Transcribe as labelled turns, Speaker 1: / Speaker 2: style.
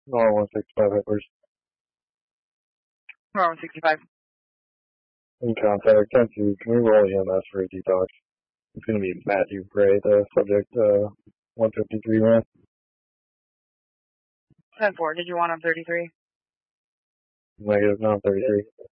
Speaker 1: R165 Edwards.
Speaker 2: R165.
Speaker 1: In contact, 10-2, can we roll EMS for a detox? It's going to be Matthew Gray, the subject, 153 man.
Speaker 2: 10-4, did you want him 33?
Speaker 1: Negative, no, 33.